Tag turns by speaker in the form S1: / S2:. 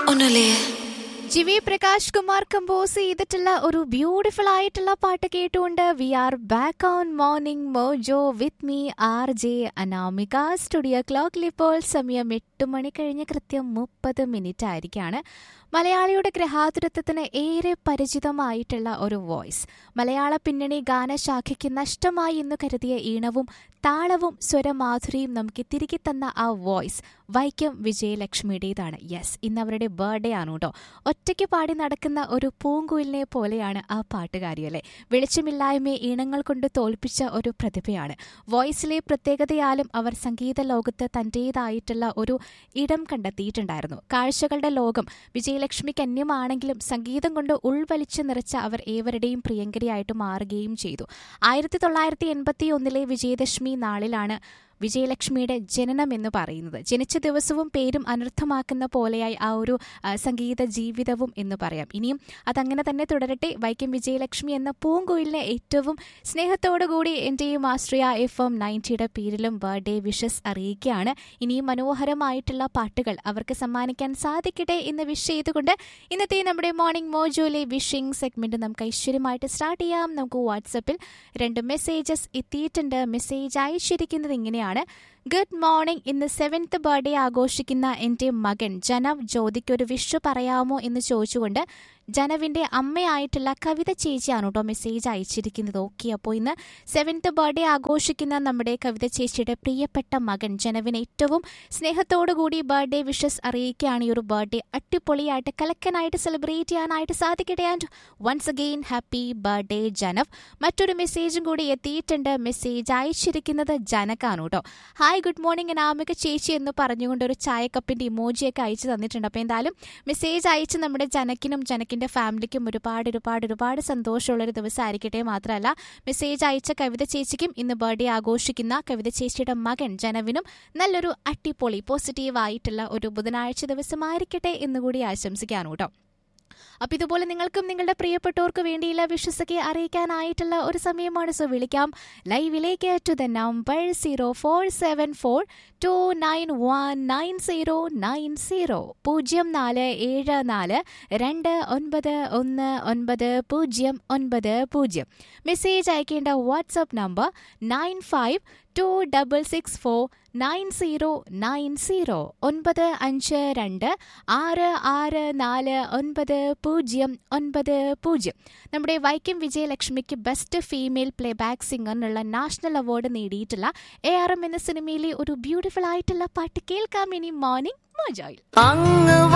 S1: ഒന്നുമില്ലേ?
S2: ജിവി പ്രകാശ് കുമാർ കമ്പോസ് ചെയ്തിട്ടുള്ള ഒരു ബ്യൂട്ടിഫുൾ ആയിട്ടുള്ള പാട്ട് കേട്ടുകൊണ്ട് V are back on morning mojo with me R J Anamika. Studio ക്ലോക്കിൽ ഇപ്പോൾ സമയം 8 മണി കഴിഞ്ഞ് കൃത്യം 30 ആയിരിക്കാണ്. മലയാളിയുടെ ഗ്രഹാതുരത്വത്തിന് ഏറെ പരിചിതമായിട്ടുള്ള ഒരു വോയിസ്, മലയാള പിന്നണി ഗാനശാഖയ്ക്ക് നഷ്ടമായി എന്ന് കരുതിയ ഈണവും താളവും സ്വരമാധുരിയും നമുക്ക് തിരികെ തന്ന ആ വോയിസ് വൈക്കം വിജയലക്ഷ്മിയുടേതാണ്. യെസ്, ഇന്ന് അവരുടെ ബർത്ത്ഡേ ആണ് കേട്ടോ. ഒറ്റയ്ക്ക് പാടി നടക്കുന്ന ഒരു പൂങ്കുയിലിനെ പോലെയാണ് ആ പാട്ടുകാരിയല്ലേ. വെളിച്ചമില്ലായ്മയെ ഈണങ്ങൾ കൊണ്ട് തോൽപ്പിച്ച ഒരു പ്രതിഭയാണ്. വോയിസിലെ പ്രത്യേകതയാലും അവർ സംഗീത ലോകത്ത് തന്റേതായിട്ടുള്ള ഒരു ഇടം കണ്ടെത്തിയിട്ടുണ്ടായിരുന്നു. കാഴ്ചകളുടെ ലോകം വിജയലക്ഷ്മിക്ക് അന്യമാണെങ്കിലും സംഗീതം കൊണ്ട് ഉൾവലിച്ച് നിറച്ച അവർ ഏവരുടെയും പ്രിയങ്കരിയായിട്ട് മാറുകയും ചെയ്തു. 1981 വിജയദശമി നാളിലാണ് വിജയലക്ഷ്മിയുടെ ജനനം എന്ന് പറയുന്നത്. ജനിച്ച ദിവസവും പേരും അനർത്ഥമാക്കുന്ന പോലെയായി ആ ഒരു സംഗീത ജീവിതവും എന്ന് പറയാം. ഇനിയും അതങ്ങനെ തന്നെ തുടരട്ടെ. വൈക്കം വിജയലക്ഷ്മി എന്ന പൂങ്കുയിലിനെ ഏറ്റവും സ്നേഹത്തോടുകൂടി എൻ്റെയും ആശ്രയ FM 90യുടെ പേരിലും ബർത്ത്ഡേ വിഷസ് അറിയിക്കുകയാണ്. ഇനിയും മനോഹരമായിട്ടുള്ള പാട്ടുകൾ അവർക്ക് സമ്മാനിക്കാൻ സാധിക്കട്ടെ എന്ന് വിഷ് ചെയ്തുകൊണ്ട് ഇന്നത്തെ നമ്മുടെ മോർണിംഗ് മോജോയിലെ വിഷിംഗ് സെഗ്മെന്റ് നമുക്ക് ഐശ്വര്യമായിട്ട് സ്റ്റാർട്ട് ചെയ്യാം. നമുക്ക് വാട്സപ്പിൽ 2 മെസ്സേജസ് എത്തിയിട്ടുണ്ട്. മെസ്സേജ് അയച്ചിരിക്കുന്നത് ഇങ്ങനെയാണ്: ഗുഡ് മോർണിംഗ്. ഇന്ന് 7th ബർത്ത്ഡേ ആഘോഷിക്കുന്ന എൻ്റെ മകൻ ജനവ് ജ്യോതിക്ക് ഒരു വിഷ് പറയാമോ എന്ന് ചോദിച്ചുകൊണ്ട് ജനവിൻ്റെ അമ്മയായിട്ടുള്ള കവിത ചേച്ചിയാണ് കേട്ടോ മെസ്സേജ് അയച്ചിരിക്കുന്നത്. ഓക്കെ, അപ്പോൾ ഇന്ന് 7th ബർത്ത്ഡേ ആഘോഷിക്കുന്ന നമ്മുടെ കവിത ചേച്ചിയുടെ പ്രിയപ്പെട്ട മകൻ ജനവിന് ഏറ്റവും സ്നേഹത്തോടുകൂടി ബർത്ത്ഡേ വിഷസ് അറിയിക്കുകയാണ്. ഈ ഒരു ബർത്ത്ഡേ അടിപൊളിയായിട്ട് കലക്കനായിട്ട് സെലിബ്രേറ്റ് ചെയ്യാനായിട്ട് സാധിക്കട്ടെ. And once again happy birthday ജനവ്. മറ്റൊരു മെസ്സേജും കൂടി എത്തിയിട്ടുണ്ട്. മെസ്സേജ് അയച്ചിരിക്കുന്നത് ജനക്കാണ് കേട്ടോ. ഹായ്, ഗുഡ് മോർണിംഗ് അനാമിക ചേച്ചി എന്ന് പറഞ്ഞുകൊണ്ട് ഒരു ചായക്കപ്പിൻ്റെ ഇമോജിയൊക്കെ അയച്ചു തന്നിട്ടുണ്ട്. അപ്പോൾ എന്തായാലും മെസ്സേജ് അയച്ച് നമ്മുടെ ജനക്കിനും ജനക്കിൻ്റെ ഫാമിലിക്കും ഒരുപാട് സന്തോഷമുള്ളൊരു ദിവസമായിരിക്കട്ടെ. മാത്രമല്ല മെസ്സേജ് അയച്ച കവിത ചേച്ചിക്കും ഇന്ന് ബർത്ത്ഡേ ആഘോഷിക്കുന്ന കവിത ചേച്ചിയുടെ മകൻ ജനവിനും നല്ലൊരു അടിപൊളി പോസിറ്റീവായിട്ടുള്ള ഒരു ബുധനാഴ്ച ദിവസമായിരിക്കട്ടെ എന്നുകൂടി ആശംസിക്കാനു കേട്ടോ. അപ്പം ഇതുപോലെ നിങ്ങൾക്കും നിങ്ങളുടെ പ്രിയപ്പെട്ടവർക്ക് വേണ്ടിയുള്ള വിശ്വസൊക്കെ അറിയിക്കാനായിട്ടുള്ള ഒരു സമയമാണ്. സോ വിളിക്കാം ലൈവിലേക്ക് ടു ദ നമ്പർ 0474291990 0474291990. മെസ്സേജ് അയക്കേണ്ട വാട്സ്ആപ്പ് നമ്പർ 9526649090 9526649090. നമ്മുടെ Vaikom വിജയലക്ഷ്മിക്ക് best female playback സിംഗറിനുള്ള national award നേടിയിട്ടുള്ള ARM എന്ന സിനിമയിലെ ഒരു ബ്യൂട്ടിഫുൾ ആയിട്ടുള്ള പാട്ട് കേൾക്കാം ഇനി മോർണിംഗ് മോജോയിൽ.